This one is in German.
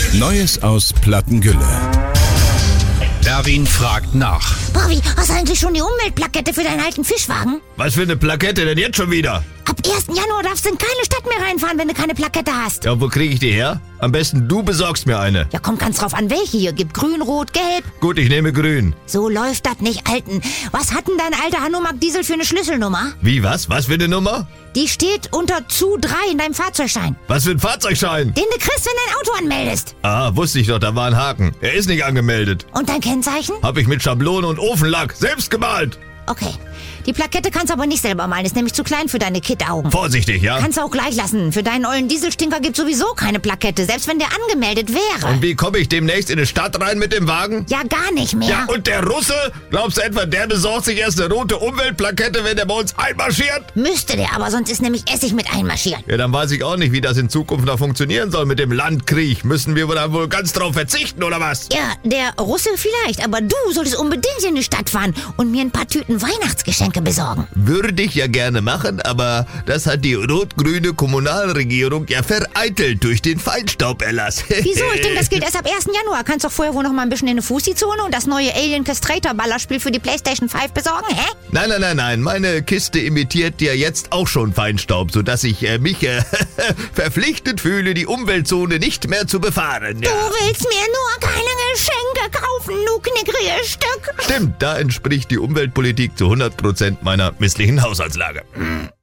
Neues aus Plattengülle. Erwin fragt nach. Bobby, hast du eigentlich schon die Umweltplakette für deinen alten Fischwagen? Was für eine Plakette denn jetzt schon wieder? Ab 1. Januar darfst du in keine Stadt mehr reinfahren, wenn du keine Plakette hast. Ja, wo kriege ich die her? Am besten du besorgst mir eine. Ja, kommt ganz drauf an, welche hier gibt. Grün, Rot, Gelb. Gut, ich nehme grün. So läuft das nicht, Alten. Was hat denn dein alter Hanomag Diesel für eine Schlüsselnummer? Wie, was? Was für eine Nummer? Die steht unter ZU 3 in deinem Fahrzeugschein. Was für ein Fahrzeugschein? Den du kriegst, wenn dein Auto anmeldest. Ah, wusste ich doch, da war ein Haken. Er ist nicht angemeldet. Und dein Kennzeichen? Hab ich mit Schablone und Ofenlack selbst gemalt. Okay. Die Plakette kannst du aber nicht selber malen, ist nämlich zu klein für deine Kid-Augen. Vorsichtig, ja? Kannst du auch gleich lassen. Für deinen ollen Dieselstinker gibt's sowieso keine Plakette, selbst wenn der angemeldet wäre. Und wie komme ich demnächst in eine Stadt rein mit dem Wagen? Ja, gar nicht mehr. Ja, und der Russe? Glaubst du etwa, der besorgt sich erst eine rote Umweltplakette, wenn der bei uns einmarschiert? Müsste der, aber sonst ist nämlich Essig mit einmarschieren. Ja, dann weiß ich auch nicht, wie das in Zukunft noch funktionieren soll mit dem Landkrieg. Müssen wir da wohl ganz drauf verzichten, oder was? Ja, der Russe vielleicht, aber du solltest unbedingt in die Stadt fahren und mir ein paar Tüten Weihnachtsgeschenke besorgen. Würde ich ja gerne machen, aber das hat die rot-grüne Kommunalregierung ja vereitelt durch den Feinstauberlass. Wieso? Ich denke, das gilt erst ab 1. Januar. Kannst doch vorher wohl noch mal ein bisschen in eine Fussi-Zone und das neue Alien Castrator Ballerspiel für die PlayStation 5 besorgen, hä? Nein. Meine Kiste imitiert ja jetzt auch schon Feinstaub, sodass ich mich verpflichtet fühle, die Umweltzone nicht mehr zu befahren. Ja. Du willst mir nur keine Geschenke kaufen, du knickrige Stück. Stimmt, da entspricht die Umweltpolitik zu 100% meiner misslichen Haushaltslage.